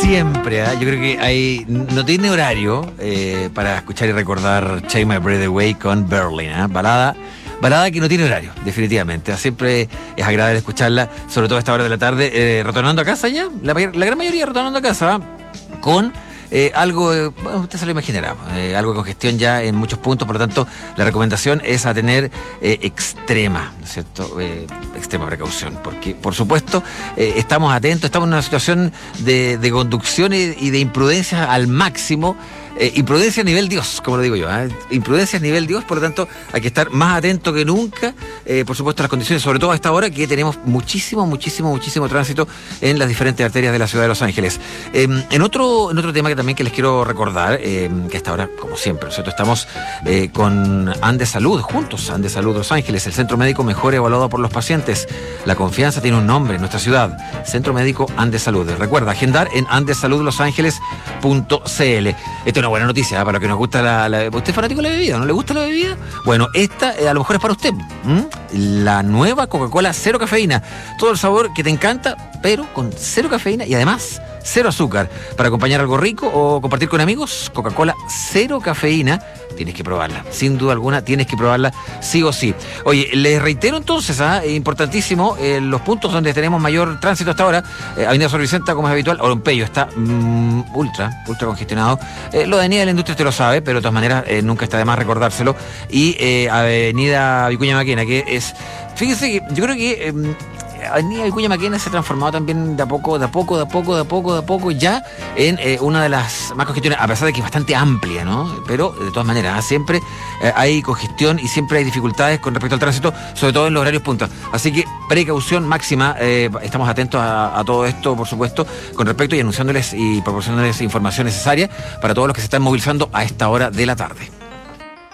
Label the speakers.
Speaker 1: siempre, yo creo que no tiene horario para escuchar y recordar Take My Breath Away con Berlin, balada que no tiene horario, definitivamente. Siempre es agradable escucharla, sobre todo a esta hora de la tarde, retornando a casa ya, la gran mayoría retornando a casa, con algo, bueno, usted se lo imaginará, algo de congestión ya en muchos puntos. Por lo tanto, la recomendación es a tener extrema, ¿no es cierto? Extrema precaución, porque por supuesto estamos atentos, estamos en una situación de conducción y de imprudencia al máximo. Imprudencia a nivel Dios, como lo digo yo, imprudencia a nivel Dios. Por lo tanto, hay que estar más atento que nunca, por supuesto, a las condiciones, sobre todo a esta hora que tenemos muchísimo tránsito en las diferentes arterias de la ciudad de Los Ángeles. En otro tema que también que les quiero recordar, que a esta hora, como siempre, nosotros estamos con Andes Salud, juntos, Andes Salud Los Ángeles, el centro médico mejor evaluado por los pacientes. La confianza tiene un nombre en nuestra ciudad, Centro Médico Andes Salud. Recuerda, agendar en andesaludlosangeles.cl. Esta es una buena noticia, para los que nos gusta ¿Usted es fanático de la bebida? ¿No le gusta la bebida? Bueno, esta a lo mejor es para usted. La nueva Coca-Cola cero cafeína. Todo el sabor que te encanta, pero con cero cafeína y además cero azúcar. Para acompañar algo rico o compartir con amigos, Coca-Cola cero cafeína. Tienes que probarla, sin duda alguna, tienes que probarla sí o sí. Oye, les reitero entonces, importantísimo, los puntos donde tenemos mayor tránsito hasta ahora, Avenida Sor Vicenta, como es habitual, Orompeyo está ultra congestionado. Lo de Avenida de la Industria usted lo sabe, pero de todas maneras nunca está de más recordárselo. Y Avenida Vicuña Maquena, que es, fíjese que yo creo que Avenida Vicuña Maquena se ha transformado también de a poco ya en una de las más congestionadas, a pesar de que es bastante amplia, ¿no? Pero de todas maneras, siempre hay congestión y siempre hay dificultades con respecto al tránsito, sobre todo en los horarios punta. Así que precaución máxima, estamos atentos a todo esto, por supuesto, con respecto y anunciándoles y proporcionándoles información necesaria para todos los que se están movilizando a esta hora de la tarde.